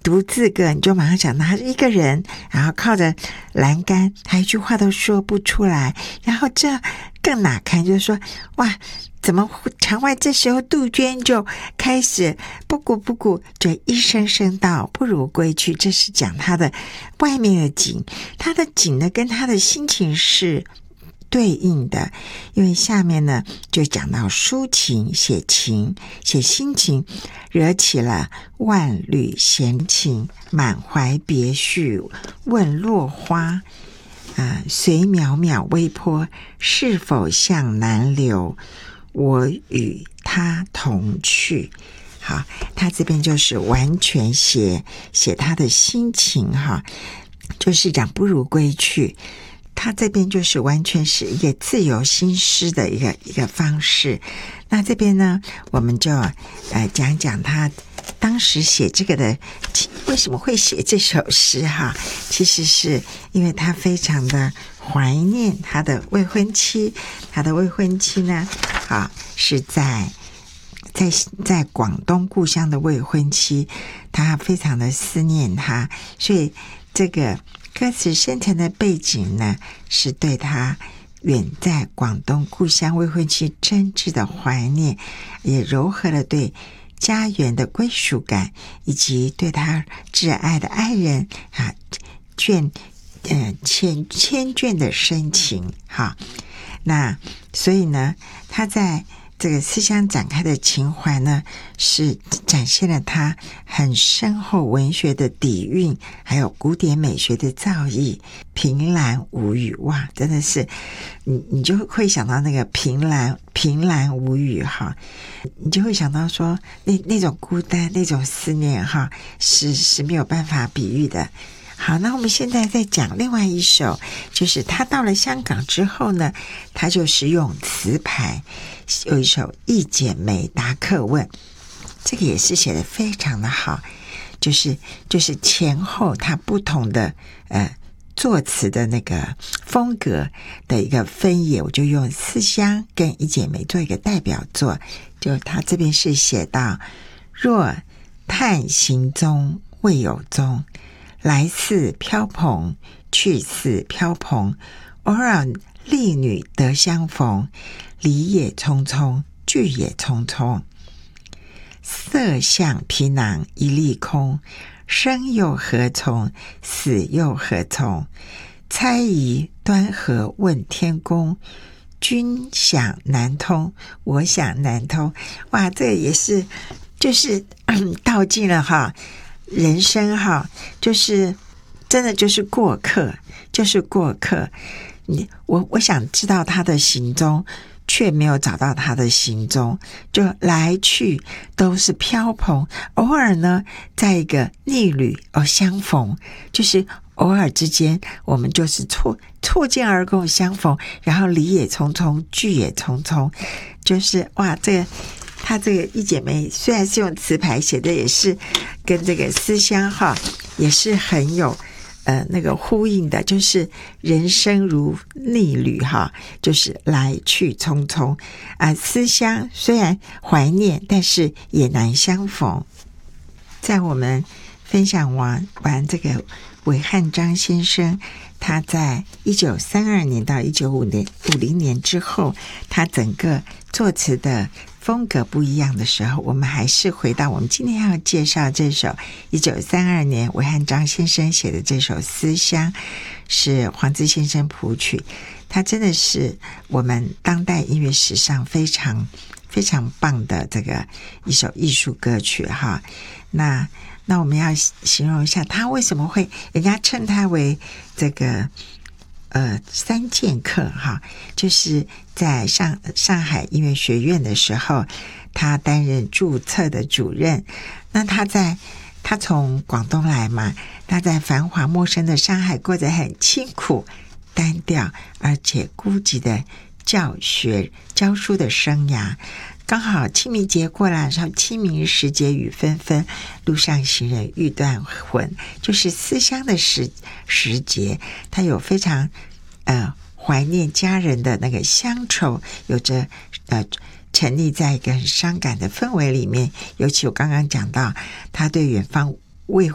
独自个，你就马上想到他是一个人，然后靠着栏杆，他一句话都说不出来。然后这更哪看，就是说，哇，怎么墙外这时候杜鹃就开始不顾，就一声声道不如归去。这是讲他的外面的景，他的景呢跟他的心情是对应的，因为下面呢就讲到抒情、写心情，惹起了万缕闲情，满怀别绪问落花。随渺渺微波，是否向南流？我与他同去。好，他这边就是完全写他的心情哈，就是讲不如归去。他这边就是完全是一个自由新诗的一个方式。那这边呢，我们就讲讲他当时写这个的为什么会写这首诗哈。其实是因为他非常的怀念他的未婚妻，他的未婚妻呢是在广东故乡的未婚妻，他非常的思念他，所以这个歌词深层的背景呢，是对他远在广东故乡未婚妻真挚的怀念，也糅合了对家园的归属感，以及对他挚爱的爱人千眷的深情哈。那所以呢，他在这个思乡展开的情怀呢，是展现了他很深厚文学的底蕴，还有古典美学的造诣。凭栏无语，哇，真的是你就会想到那个凭栏无语哈，你就会想到说那种孤单，那种思念哈，是没有办法比喻的。好，那我们现在再讲另外一首，就是他到了香港之后呢，他就是用词牌，有一首《一剪梅答客问》，这个也是写得非常的好，就是前后他不同的作词的那个风格的一个分野，我就用《思乡》跟《一剪梅》做一个代表作。就他这边是写到：若探行踪未有踪，来似飘蓬，去似飘蓬，偶尔丽女得相逢，离也匆匆，聚也匆匆。色相皮囊一粒空，生又何从，死又何从？猜疑端河问天公，君想难通，我想难通。哇，这也是就是道尽了哈，人生哈，就是真的就是过客，我想知道他的行踪，却没有找到他的行踪，就来去都是飘蓬，偶尔呢在一个逆旅相逢，就是偶尔之间我们就是错肩而共相逢，然后离也匆匆，聚也匆匆。就是哇，他这个《一剪梅》虽然是用词牌写的，也是跟这个思乡哈也是很有那个呼应的，就是人生如逆旅哈，就是来去匆匆思乡虽然怀念，但是也难相逢。在我们分享完这个韦汉章先生，他在1932年到1950年之后，他整个作词的风格不一样的时候，我们还是回到我们今天要介绍这首1932年韦汉章先生写的这首《思乡》，是黄自先生谱曲。它真的是我们当代音乐史上非常非常棒的这个一首艺术歌曲哈。那我们要形容一下他为什么会人家称他为这个三剑客哈，就是在上海音乐学院的时候，他担任注册的主任。那他从广东来嘛，他在繁华陌生的上海过着很清苦、单调而且孤寂的教书的生涯。刚好清明节过了，然后清明时节雨纷纷，路上行人欲断魂，就是思乡的时节，他有非常怀念家人的那个乡愁，有着沉溺在一个很伤感的氛围里面。尤其我刚刚讲到他对远方未